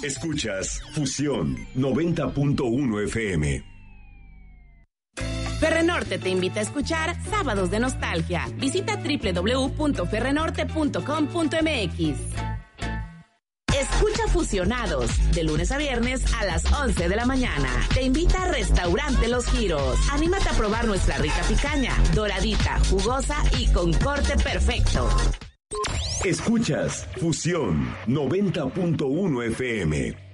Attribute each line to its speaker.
Speaker 1: Escuchas Fusión 90.1 FM.
Speaker 2: Ferrenorte te invita a escuchar Sábados de Nostalgia. Visita www.ferrenorte.com.mx. Escucha Fusionados, de lunes a viernes a las 11 de la mañana. Te invita a Restaurante Los Giros. Anímate a probar nuestra rica picaña, doradita, jugosa y con corte perfecto.
Speaker 1: Escuchas Fusión 90.1 FM.